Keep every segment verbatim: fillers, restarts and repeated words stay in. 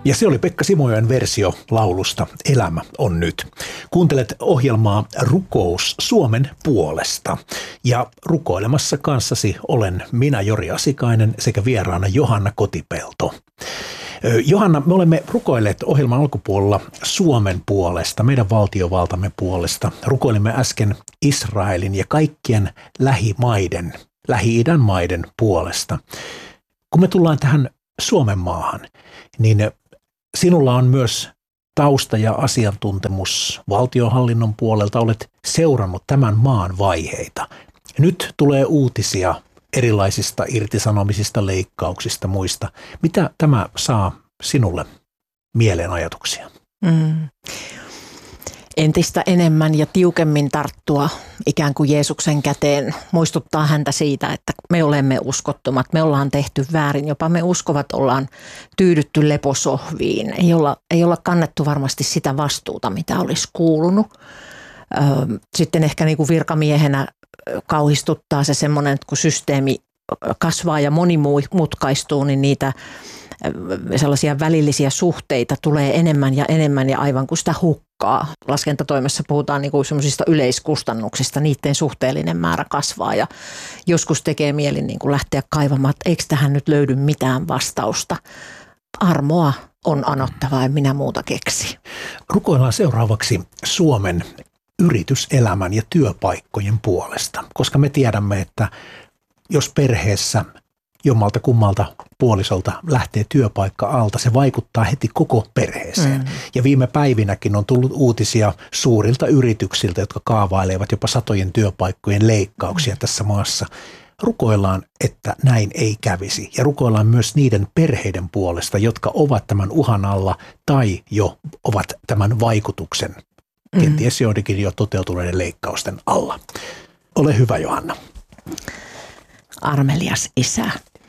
Ja se oli Pekka Simojoen versio laulusta Elämä on nyt. Kuuntelet ohjelmaa Rukous Suomen puolesta. Ja rukoilemassa kanssasi olen minä, Jori Asikainen, sekä vieraana Johanna Kotipelto. Johanna, me olemme rukoilleet ohjelman alkupuolella Suomen puolesta, meidän valtiovaltamme puolesta. Rukoilimme äsken Israelin ja kaikkien lähimaiden, Lähi-idän maiden puolesta. Kun me tullaan tähän Suomen maahan, niin sinulla on myös tausta ja asiantuntemus valtionhallinnon puolelta. Olet seurannut tämän maan vaiheita. Nyt tulee uutisia erilaisista irtisanomisista, leikkauksista, muista. Mitä tämä saa sinulle mieleen ajatuksia? Mm. Entistä enemmän ja tiukemmin tarttua ikään kuin Jeesuksen käteen, muistuttaa häntä siitä, että me olemme uskottomat, me ollaan tehty väärin, jopa me uskovat ollaan tyydytty leposohviin, ei olla, ei olla kannettu varmasti sitä vastuuta, mitä olisi kuulunut. Sitten ehkä niin kuin virkamiehenä kauhistuttaa se semmoinen, että kun systeemi kasvaa ja monimutkaistuu, niin niitä sellaisia välillisiä suhteita tulee enemmän ja enemmän ja aivan kuin sitä hukkaa. Laskentatoimessa puhutaan niin kuin semmoisista yleiskustannuksista, niiden suhteellinen määrä kasvaa ja joskus tekee mieli niin kuin lähteä kaivamaan, että eikö tähän nyt löydy mitään vastausta. Armoa on anottava, en minä muuta keksi. Rukoillaan seuraavaksi Suomen yrityselämän ja työpaikkojen puolesta, koska me tiedämme, että jos perheessä jommalta kummalta puolisolta lähtee työpaikka alta, se vaikuttaa heti koko perheeseen. Mm. Ja viime päivinäkin on tullut uutisia suurilta yrityksiltä, jotka kaavailevat jopa satojen työpaikkojen leikkauksia mm. tässä maassa. Rukoillaan, että näin ei kävisi. Ja rukoillaan myös niiden perheiden puolesta, jotka ovat tämän uhan alla tai jo ovat tämän vaikutuksen, mm. kenties joidenkin jo toteutuneiden leikkausten alla. Ole hyvä, Johanna. Armelias Isä.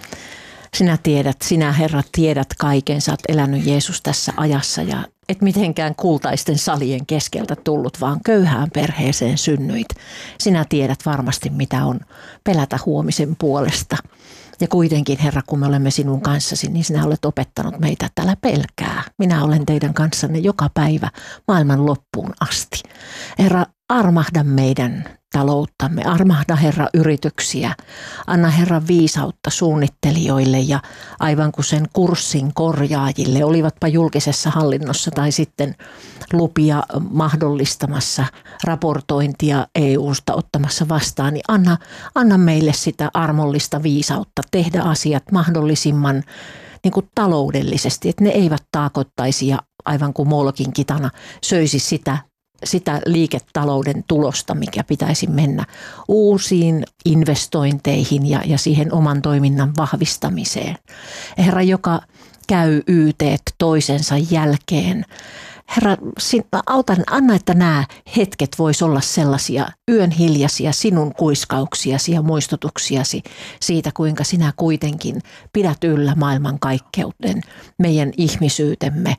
Sinä tiedät, sinä Herra tiedät kaiken, sä oot elänyt Jeesus tässä ajassa ja et mitenkään kultaisten salien keskeltä tullut, vaan köyhään perheeseen synnyit. Sinä tiedät varmasti, mitä on pelätä huomisen puolesta. Ja kuitenkin, Herra, kun me olemme sinun kanssasi, niin sinä olet opettanut meitä, että älä pelkää. Minä olen teidän kanssanne joka päivä maailman loppuun asti. Herra, armahda meidän talouttamme, armahda Herra yrityksiä, anna Herra viisautta suunnittelijoille ja aivan kuin sen kurssin korjaajille, olivatpa julkisessa hallinnossa tai sitten lupia mahdollistamassa raportointia E U:sta ottamassa vastaan, niin anna, anna meille sitä armollista viisautta tehdä asiat mahdollisimman niin kuin taloudellisesti, että ne eivät taakottaisi ja aivan kuin Molkin kitana söisi sitä sitä liiketalouden tulosta, mikä pitäisi mennä uusiin investointeihin ja, ja siihen oman toiminnan vahvistamiseen. Herra, joka käy yteet toisensa jälkeen. Herra, auta, anna, että nämä hetket vois olla sellaisia yön hiljaisia sinun kuiskauksiasi ja muistutuksiasi siitä, kuinka sinä kuitenkin pidät yllä maailmankaikkeuden, meidän ihmisyytemme.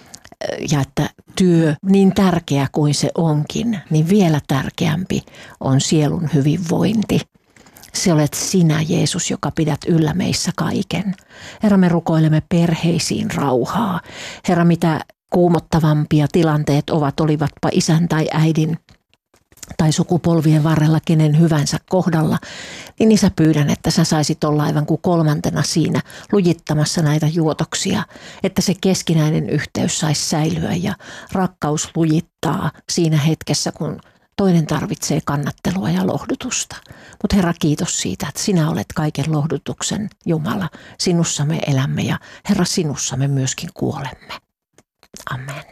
Ja että työ, niin tärkeä kuin se onkin, niin vielä tärkeämpi on sielun hyvinvointi. Se olet sinä, Jeesus, joka pidät yllä meissä kaiken. Herra, me rukoilemme perheisiin rauhaa. Herra, mitä kuumottavampia tilanteet ovat, olivatpa isän tai äidin tai sukupolvien varrella kenen hyvänsä kohdalla, niin isä pyydän, että sä saisit olla aivan kuin kolmantena siinä lujittamassa näitä juotoksia, että se keskinäinen yhteys saisi säilyä ja rakkaus lujittaa siinä hetkessä, kun toinen tarvitsee kannattelua ja lohdutusta. Mutta Herra, kiitos siitä, että sinä olet kaiken lohdutuksen Jumala. Sinussa me elämme ja Herra, sinussa me myöskin kuolemme. Amen.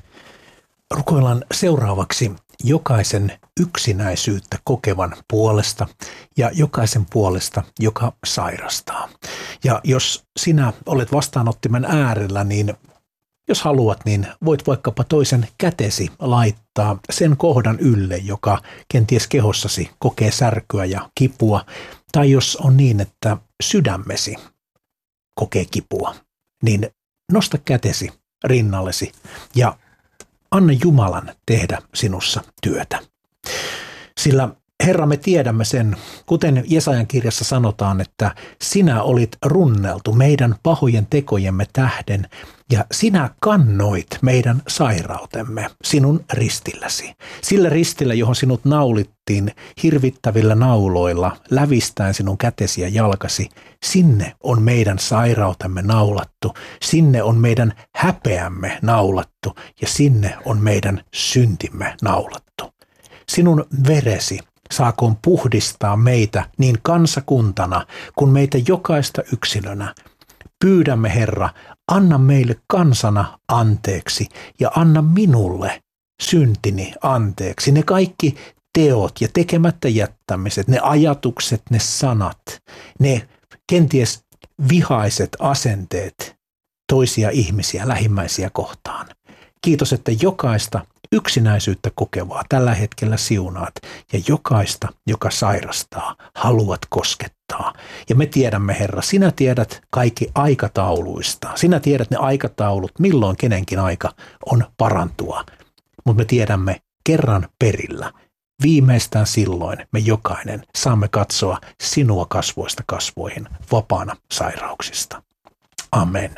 Rukoillaan seuraavaksi jokaisen yksinäisyyttä kokevan puolesta ja jokaisen puolesta, joka sairastaa. Ja jos sinä olet vastaanottimen äärellä, niin jos haluat, niin voit vaikkapa toisen kätesi laittaa sen kohdan ylle, joka kenties kehossasi kokee särkyä ja kipua. Tai jos on niin, että sydämesi kokee kipua, niin nosta kätesi rinnallesi ja anna Jumalan tehdä sinussa työtä. Sillä Herra, me tiedämme sen, kuten Jesajan kirjassa sanotaan, että sinä olit runneltu meidän pahojen tekojemme tähden ja sinä kannoit meidän sairautemme sinun ristilläsi. Sillä ristillä, johon sinut naulittiin hirvittävillä nauloilla, lävistäen sinun kätesi ja jalkasi, sinne on meidän sairautemme naulattu, sinne on meidän häpeämme naulattu ja sinne on meidän syntimme naulattu. Sinun veresi saakoon puhdistaa meitä niin kansakuntana kuin meitä jokaista yksilönä. Pyydämme, Herra, anna meille kansana anteeksi ja anna minulle syntini anteeksi. Ne kaikki teot ja tekemättä jättämiset, ne ajatukset, ne sanat, ne kenties vihaiset asenteet toisia ihmisiä, lähimmäisiä kohtaan. Kiitos, että jokaista yksinäisyyttä kokevaa tällä hetkellä siunaat ja jokaista, joka sairastaa, haluat koskettaa. Ja me tiedämme, Herra, sinä tiedät kaikki aikatauluista. Sinä tiedät ne aikataulut, milloin kenenkin aika on parantua. Mutta me tiedämme kerran perillä. Viimeistään silloin me jokainen saamme katsoa sinua kasvoista kasvoihin vapaana sairauksista. Amen.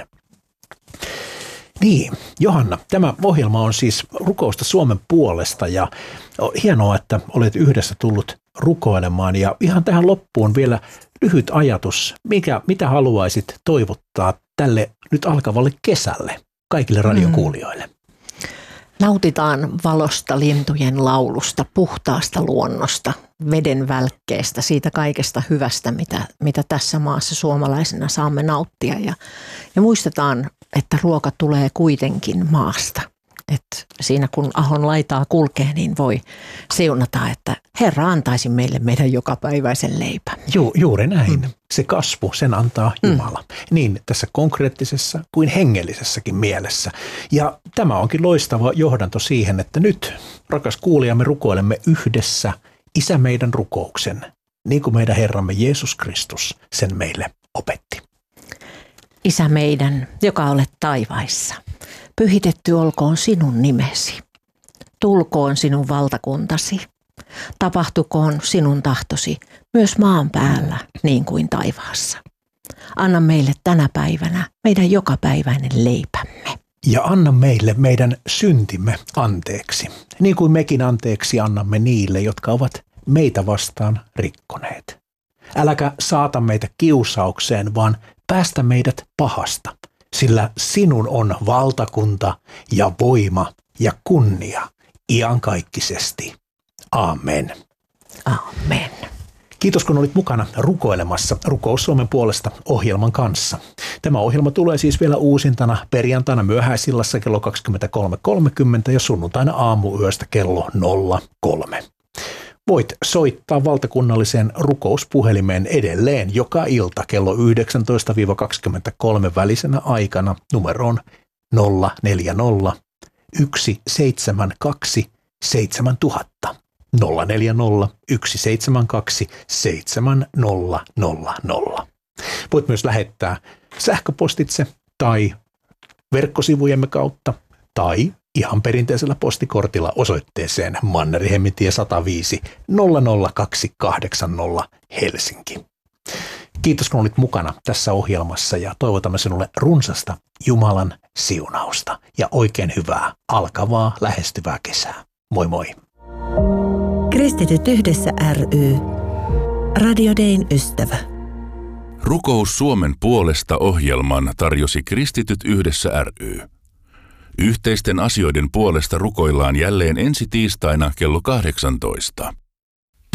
Niin, Johanna, tämä ohjelma on siis rukousta Suomen puolesta ja hienoa, että olet yhdessä tullut rukoilemaan. Ja ihan tähän loppuun vielä lyhyt ajatus, mikä, mitä haluaisit toivottaa tälle nyt alkavalle kesälle kaikille radiokuulijoille? Nautitaan valosta, lintujen laulusta, puhtaasta luonnosta, veden välkkeestä, siitä kaikesta hyvästä, mitä, mitä tässä maassa suomalaisena saamme nauttia. Ja, ja muistetaan, että ruoka tulee kuitenkin maasta. Et siinä kun ahon laitaa kulkee, niin voi seunata, että Herra antaisi meille meidän jokapäiväisen leipämme. Ju, juuri näin. Mm. Se kasvu, sen antaa Jumala. Mm. Niin tässä konkreettisessa kuin hengellisessäkin mielessä. Ja tämä onkin loistava johdanto siihen, että nyt, rakas kuulija, me rukoilemme yhdessä Isä meidän rukouksen, niin kuin meidän Herramme Jeesus Kristus sen meille opetti. Isä meidän, joka olet taivaissa, pyhitetty olkoon sinun nimesi. Tulkoon sinun valtakuntasi. Tapahtukoon sinun tahtosi myös maan päällä niin kuin taivaassa. Anna meille tänä päivänä meidän jokapäiväinen leipämme. Ja anna meille meidän syntimme anteeksi, niin kuin mekin anteeksi annamme niille, jotka ovat meitä vastaan rikkoneet. Äläkä saata meitä kiusaukseen, vaan päästä meidät pahasta, sillä sinun on valtakunta ja voima ja kunnia iankaikkisesti. Amen. Amen. Kiitos, kun olit mukana rukoilemassa Rukous Suomen puolesta -ohjelman kanssa. Tämä ohjelma tulee siis vielä uusintana perjantaina myöhäisillassa kello kaksikymmentäkolme kolmekymmentä ja sunnuntaina aamuyöstä kello nolla kolme. Voit soittaa valtakunnalliseen rukouspuhelimeen edelleen joka ilta kello yhdeksäntoista kaksikymmentäkolme välisenä aikana numeroon nolla neljä nolla yksi seitsemän kaksi seitsemän nolla nolla nolla. nolla neljä nolla yksi seitsemän kaksi seitsemän nolla nolla nolla. Voit myös lähettää sähköpostitse tai verkkosivujemme kautta tai ihan perinteisellä postikortilla osoitteeseen Mannerheimintie sata viisi nolla nolla kaksi kahdeksan nolla Helsinki. Kiitos, kun olit mukana tässä ohjelmassa ja toivotamme sinulle runsasta Jumalan siunausta ja oikein hyvää alkavaa lähestyvää kesää. Moi moi! Kristityt yhdessä ry. Radio Dayn ystävä. Rukous Suomen puolesta -ohjelman tarjosi Kristityt yhdessä ry. Yhteisten asioiden puolesta rukoillaan jälleen ensi tiistaina kello kahdeksantoista.